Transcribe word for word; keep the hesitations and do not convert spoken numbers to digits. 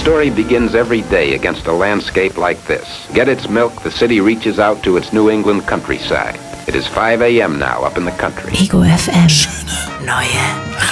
story begins every day against a landscape like this. Get its milk, the city reaches out to its New England countryside. It is five a.m. now up in the country. Ego F M. Schöne neue